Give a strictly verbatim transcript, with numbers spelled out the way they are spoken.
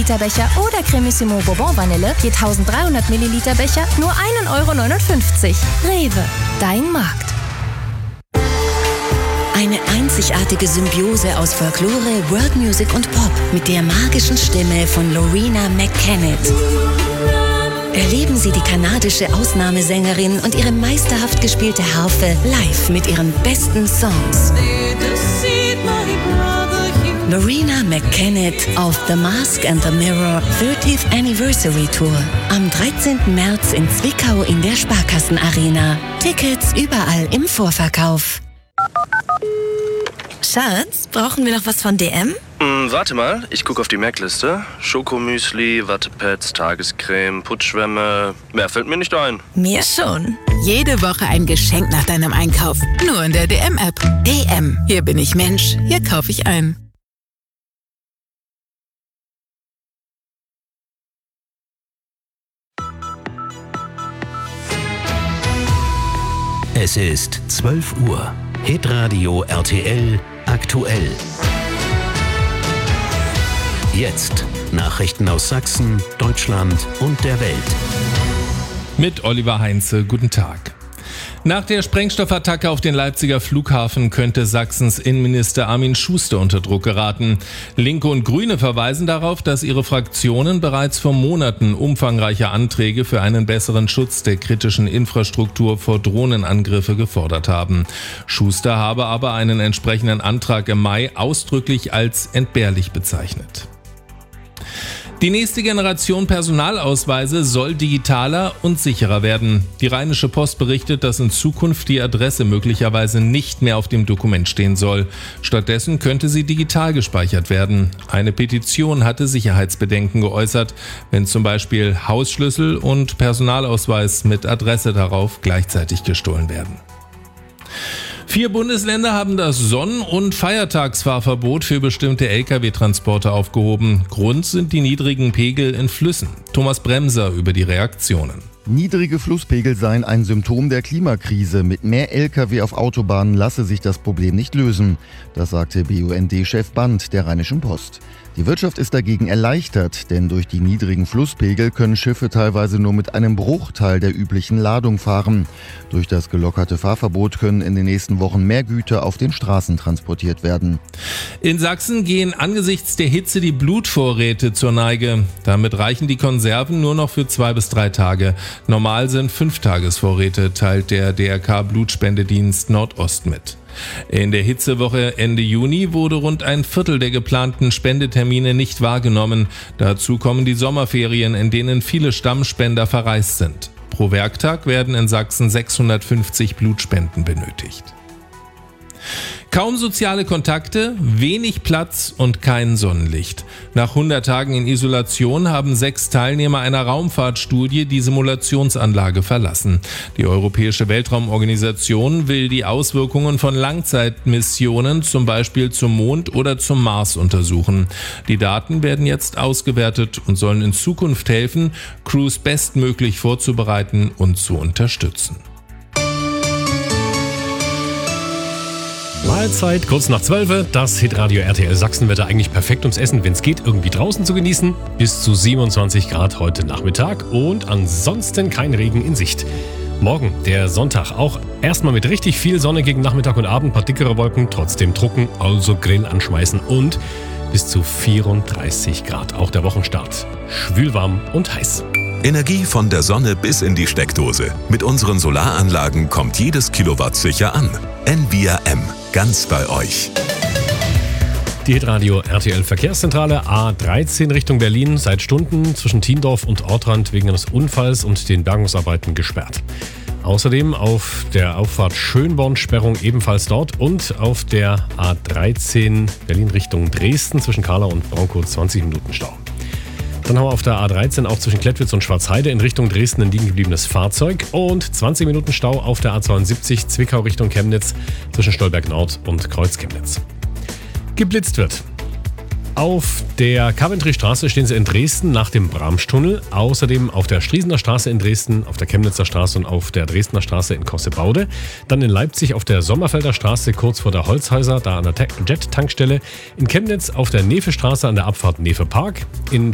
Milliliter Becher oder Cremissimo Bourbon Vanille je dreizehnhundert Milliliter Becher nur ein Euro neunundfünfzig. Rewe, dein Markt. Eine einzigartige Symbiose aus Folklore, World Music und Pop mit der magischen Stimme von Loreena McKennitt. Erleben Sie die kanadische Ausnahmesängerin und ihre meisterhaft gespielte Harfe live mit ihren besten Songs. Loreena McKennitt auf The Mask and the Mirror thirtieth Anniversary Tour. Am dreizehnten März in Zwickau in der Sparkassenarena. Tickets überall im Vorverkauf. Schatz, brauchen wir noch was von D M? Mm, warte mal, ich gucke auf die Merkliste. Schokomüsli, Wattepads, Tagescreme, Putzschwämme. Mehr fällt mir nicht ein. Mir schon. Jede Woche ein Geschenk nach deinem Einkauf. Nur in der D M-App. D M. Hier bin ich Mensch. Hier kaufe ich ein. Es ist zwölf Uhr. Hitradio R T L aktuell. Jetzt Nachrichten aus Sachsen, Deutschland und der Welt. Mit Oliver Heinze, guten Tag. Nach der Sprengstoffattacke auf den Leipziger Flughafen könnte Sachsens Innenminister Armin Schuster unter Druck geraten. Linke und Grüne verweisen darauf, dass ihre Fraktionen bereits vor Monaten umfangreiche Anträge für einen besseren Schutz der kritischen Infrastruktur vor Drohnenangriffe gefordert haben. Schuster habe aber einen entsprechenden Antrag im Mai ausdrücklich als entbehrlich bezeichnet. Die nächste Generation Personalausweise soll digitaler und sicherer werden. Die Rheinische Post berichtet, dass in Zukunft die Adresse möglicherweise nicht mehr auf dem Dokument stehen soll. Stattdessen könnte sie digital gespeichert werden. Eine Petition hatte Sicherheitsbedenken geäußert, wenn zum Beispiel Hausschlüssel und Personalausweis mit Adresse darauf gleichzeitig gestohlen werden. Vier Bundesländer haben das Sonn- und Feiertagsfahrverbot für bestimmte L K W-Transporte aufgehoben. Grund sind die niedrigen Pegel in Flüssen. Thomas Bremser über die Reaktionen. Niedrige Flusspegel seien ein Symptom der Klimakrise. Mit mehr L K W auf Autobahnen lasse sich das Problem nicht lösen. Das sagte B U N D-Chef Band der Rheinischen Post. Die Wirtschaft ist dagegen erleichtert, denn durch die niedrigen Flusspegel können Schiffe teilweise nur mit einem Bruchteil der üblichen Ladung fahren. Durch das gelockerte Fahrverbot können in den nächsten Wochen mehr Güter auf den Straßen transportiert werden. In Sachsen gehen angesichts der Hitze die Blutvorräte zur Neige. Damit reichen die Konserven nur noch für zwei bis drei Tage. Normal sind Fünftagesvorräte, teilt der D R K-Blutspendedienst Nordost mit. In der Hitzewoche Ende Juni wurde rund ein Viertel der geplanten Spendetermine nicht wahrgenommen. Dazu kommen die Sommerferien, in denen viele Stammspender verreist sind. Pro Werktag werden in Sachsen sechshundertfünfzig Blutspenden benötigt. Kaum soziale Kontakte, wenig Platz und kein Sonnenlicht. Nach hundert Tagen in Isolation haben sechs Teilnehmer einer Raumfahrtstudie die Simulationsanlage verlassen. Die Europäische Weltraumorganisation will die Auswirkungen von Langzeitmissionen, zum Beispiel zum Mond oder zum Mars, untersuchen. Die Daten werden jetzt ausgewertet und sollen in Zukunft helfen, Crews bestmöglich vorzubereiten und zu unterstützen. Mahlzeit, kurz nach zwölf. Das Hitradio R T L Sachsenwetter eigentlich perfekt ums Essen, wenn es geht, irgendwie draußen zu genießen. Bis zu siebenundzwanzig Grad heute Nachmittag und ansonsten kein Regen in Sicht. Morgen, der Sonntag, auch erstmal mit richtig viel Sonne gegen Nachmittag und Abend, ein paar dickere Wolken, trotzdem trocken, also Grill anschmeißen und bis zu vierunddreißig Grad. Auch der Wochenstart. Schwülwarm und heiß. Energie von der Sonne bis in die Steckdose. Mit unseren Solaranlagen kommt jedes Kilowatt sicher an. N V I M, ganz bei euch. Die Hitradio R T L Verkehrszentrale A dreizehn Richtung Berlin seit Stunden zwischen Thiendorf und Ortrand wegen eines Unfalls und den Bergungsarbeiten gesperrt. Außerdem auf der Auffahrt Schönborn Sperrung ebenfalls dort und auf der A dreizehn Berlin Richtung Dresden zwischen Kahler und Bronkow zwanzig Minuten Stau. Dann haben wir auf der A dreizehn auch zwischen Klettwitz und Schwarzheide in Richtung Dresden ein liegen gebliebenes Fahrzeug und zwanzig Minuten Stau auf der A zweiundsiebzig Zwickau Richtung Chemnitz zwischen Stolberg Nord und Kreuz Chemnitz. Geblitzt wird. Auf der Coventry-Straße stehen sie in Dresden nach dem Bramstunnel. Außerdem auf der Striesener Straße in Dresden, auf der Chemnitzer Straße und auf der Dresdner Straße in Kossebaude. Dann in Leipzig auf der Sommerfelder Straße kurz vor der Holzhäuser, da an der Jet-Tankstelle. In Chemnitz auf der Nefe-Straße an der Abfahrt Nefe Park. In